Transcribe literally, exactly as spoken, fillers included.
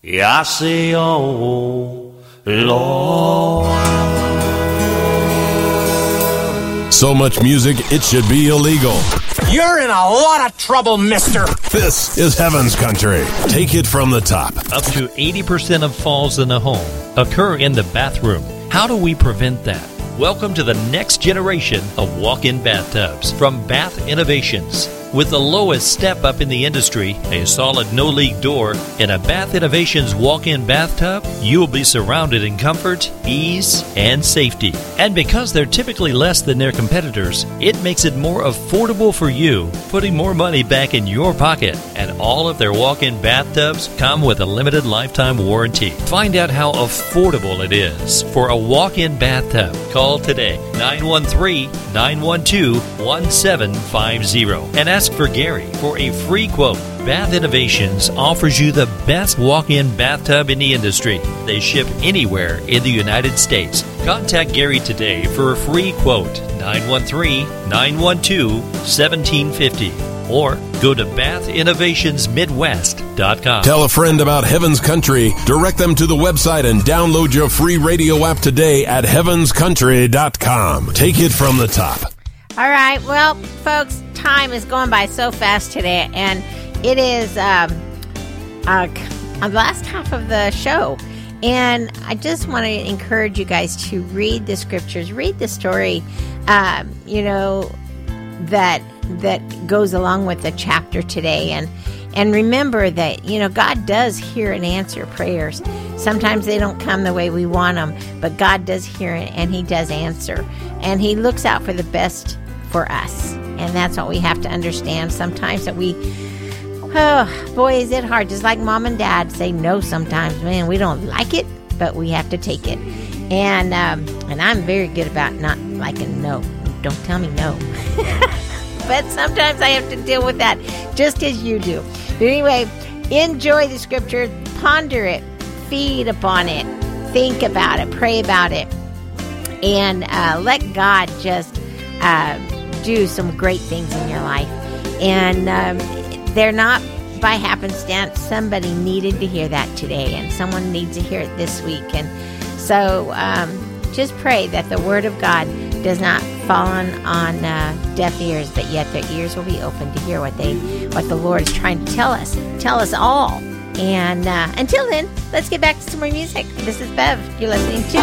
Yeah, I say, oh, Lord. So much music, it should be illegal. You're in a lot of trouble, mister. This is Heaven's Country. Take it from the top. Up to eighty percent of falls in a home occur in the bathroom. How do we prevent that? Welcome to the next generation of walk-in bathtubs from Bath Innovations. With the lowest step up in the industry, a solid no-leak door, and a Bath Innovations walk-in bathtub, you'll be surrounded in comfort, ease, and safety. And because they're typically less than their competitors, it makes it more affordable for you, putting more money back in your pocket. And all of their walk-in bathtubs come with a limited lifetime warranty. Find out how affordable it is for a walk-in bathtub. Call today, nine one three, nine one two, one seven five zero, and ask for Gary for a free quote. Bath Innovations offers you the best walk-in bathtub in the industry. They ship anywhere in the United States. Contact Gary today for a free quote, nine one three, nine one two, one seven five zero, or go to bath innovations midwest dot com. Tell a friend about Heaven's Country. Direct them to the website and download your free radio app today at heavens country dot com. Take it from the top. All right, well, folks, time is going by so fast today, and it is um, uh, the last half of the show. And I just want to encourage you guys to read the scriptures, read the story, um, you know, that that goes along with the chapter today. And and remember that, you know, God does hear and answer prayers. Sometimes they don't come the way we want them, but God does hear it, and He does answer. And He looks out for the best for us. And that's what we have to understand sometimes, that we, oh, boy, is it hard. Just like mom and dad say no sometimes. Man, we don't like it, but we have to take it. And um, and I'm very good about not liking no. Don't tell me no. But sometimes I have to deal with that, just as you do. But anyway, enjoy the scripture, ponder it, feed upon it, think about it, pray about it, and uh, let God just uh, do some great things in your life. And um, they're not by happenstance. Somebody needed to hear that today, and someone needs to hear it this week. And so um, just pray that the Word of God does not fall on, on uh, deaf ears, but yet their ears will be open to hear what they, what the Lord is trying to tell us, tell us all. And uh, until then, let's get back to some more music. This is Bev. You're listening to